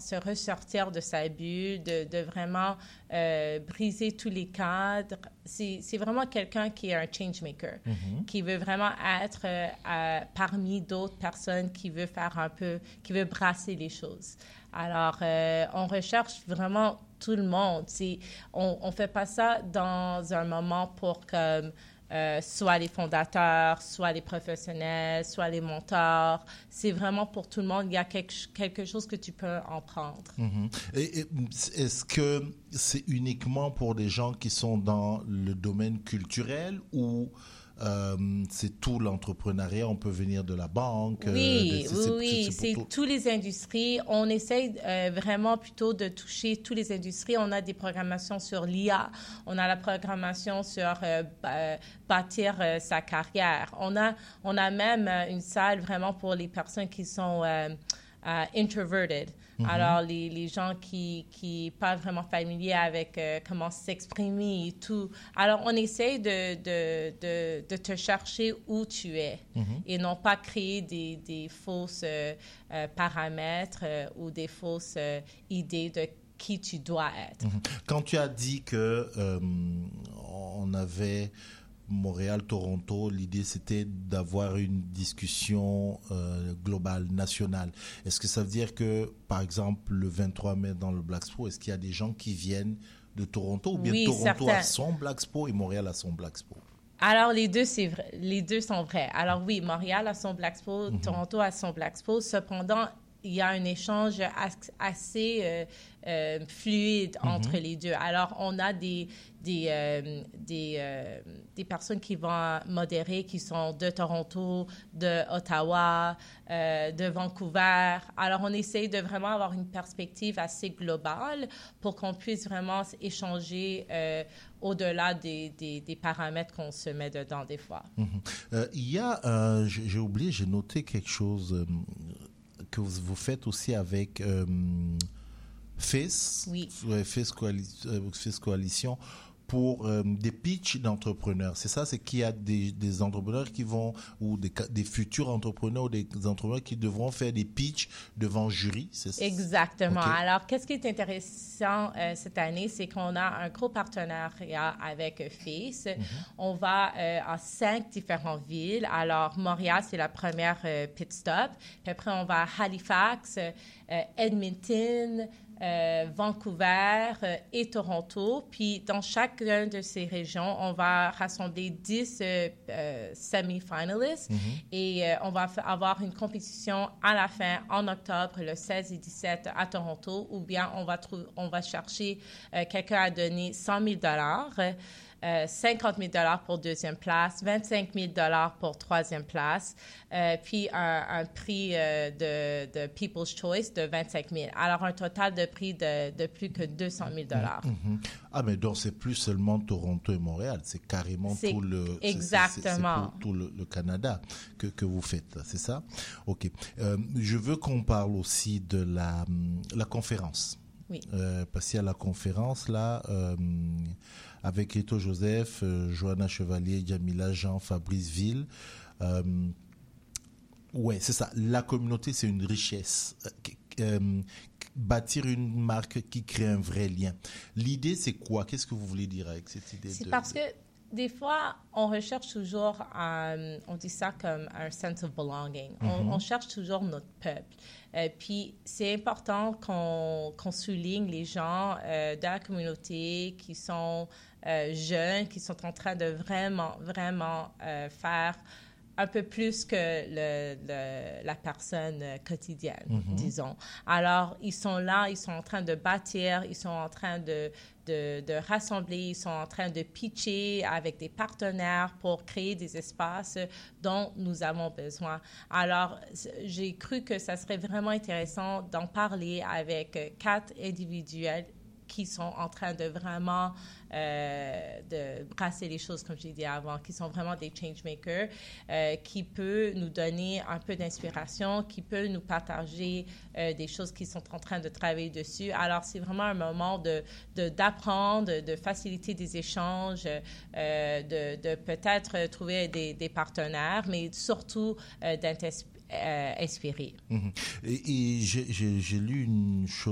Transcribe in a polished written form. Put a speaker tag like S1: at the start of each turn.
S1: se ressortir de sa bulle, de vraiment briser tous les cadres. C'est vraiment quelqu'un qui est un change maker, qui veut vraiment être parmi d'autres personnes qui veut qui veut brasser les choses. Alors, on recherche vraiment tout le monde. On fait pas ça dans un moment pour comme soit les fondateurs, soit les professionnels, soit les mentors. C'est vraiment pour tout le monde. Il y a quelque chose que tu peux en prendre.
S2: Et est-ce que c'est uniquement pour des gens qui sont dans le domaine culturel ou c'est tout l'entrepreneuriat? On peut venir de la banque.
S1: Oui, c'est toutes les industries. On essaie vraiment plutôt de toucher toutes les industries. On a des programmations sur l'IA. On a la programmation sur bâtir sa carrière. On a même une salle vraiment pour les personnes qui sont introverted. Alors, les gens qui pas vraiment familiers avec comment s'exprimer et tout. Alors, on essaie de te chercher où tu es et non pas créer des fausses paramètres ou des fausses idées de qui tu dois être.
S2: Quand tu as dit que on avait Montréal, Toronto, l'idée c'était d'avoir une discussion globale, nationale. Est-ce que ça veut dire que, par exemple, le 23 mai dans le Blackspo, est-ce qu'il y a des gens qui viennent de Toronto ou bien
S1: oui,
S2: Toronto
S1: certain.
S2: a son Blackspo et Montréal a son Blackspo?
S1: Alors, les deux, c'est vrai. Les deux sont vrais. Alors oui, Montréal a son Blackspo, Toronto a son Blackspo. Cependant, il y a un échange assez fluide entre les deux. Alors, on a des personnes qui vont modérer, qui sont de Toronto, de Ottawa, de Vancouver. Alors, on essaye de vraiment avoir une perspective assez globale pour qu'on puisse vraiment échanger au-delà des paramètres qu'on se met dedans des fois.
S2: Il y a, j'ai oublié, j'ai noté quelque chose que vous faites aussi avec FACE,
S1: oui.
S2: FACE Coalition, pour des pitchs d'entrepreneurs. C'est ça, c'est qu'il y a des entrepreneurs qui vont, ou des futurs entrepreneurs ou des entrepreneurs qui devront faire des pitchs devant jury. C'est ça?
S1: Exactement.
S2: Okay.
S1: Alors, qu'est-ce qui est intéressant cette année, c'est qu'on a un gros partenariat avec FACE. On va à 5 différentes villes. Alors, Montréal, c'est la première pit stop. Puis après, on va à Halifax, Edmonton, Vancouver et Toronto. Puis, dans chacune de ces régions, on va rassembler 10 semi-finalists et on va avoir une compétition à la fin, en octobre, le 16 et 17 à Toronto, ou bien on va chercher quelqu'un à donner $100,000. 50 000 $ pour deuxième place, 25 000 $ pour troisième place, puis un prix de People's Choice de 25 000. Alors, un total de prix de plus que 200 000 $.
S2: Ah, mais donc, c'est plus seulement Toronto et Montréal, c'est carrément tout le...
S1: Exactement.
S2: C'est tout le Canada que vous faites, c'est ça? OK. Je veux qu'on parle aussi de la conférence.
S1: Oui.
S2: Parce qu'il y a la conférence, là... avec Rito Joseph, Johanna Chevalier, Jamila Jean, Fabrice Ville. Ouais, c'est ça. La communauté, c'est une richesse. Bâtir une marque qui crée un vrai lien. L'idée, c'est quoi? Qu'est-ce que vous voulez dire avec cette idée?
S1: C'est parce que des fois, on recherche toujours, on dit ça comme un sense of belonging. On cherche toujours notre peuple. Puis, c'est important qu'on souligne les gens de la communauté qui sont jeunes, qui sont en train de vraiment faire un peu plus que la personne quotidienne, disons. Alors, ils sont là, ils sont en train de bâtir, ils sont en train de rassembler, ils sont en train de pitcher avec des partenaires pour créer des espaces dont nous avons besoin. Alors, j'ai cru que ça serait vraiment intéressant d'en parler avec 4 individuels qui sont en train de vraiment de brasser les choses, comme j'ai dit avant, qui sont vraiment des changemakers, qui peut nous donner un peu d'inspiration, qui peut nous partager des choses qu'ils sont en train de travailler dessus. Alors, c'est vraiment un moment d'apprendre, de faciliter des échanges, de peut-être trouver des partenaires, mais surtout d'être inspiré.
S2: Et j'ai lu une chose